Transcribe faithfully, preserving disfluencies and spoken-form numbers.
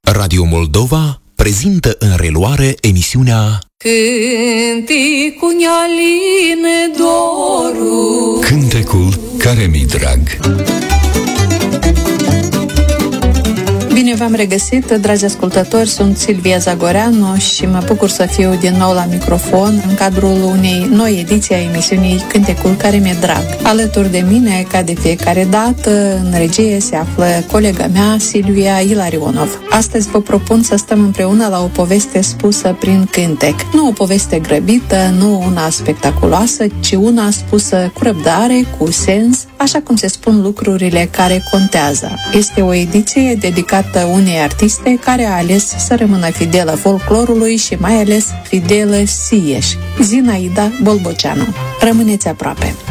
Radio Moldova prezintă în reluare emisiunea Cântecul Aline Doru, cântecul care mi-i drag. Bine v-am regăsit, dragi ascultători, sunt Silvia Zagoreanu și mă bucur să fiu din nou la microfon în cadrul unei noi ediții a emisiunii Cântecul care mi-e drag. Alături de mine, ca de fiecare dată, în regie se află colega mea, Silvia Ilarionov. Astăzi vă propun să stăm împreună la o poveste spusă prin cântec. Nu o poveste grăbită, nu una spectaculoasă, ci una spusă cu răbdare, cu sens, așa cum se spun lucrurile care contează. Este o ediție dedicată unei artiste care a ales să rămână fidelă folclorului și mai ales fidelă sieși, Zinaida Bolboceanu. Rămâneți aproape!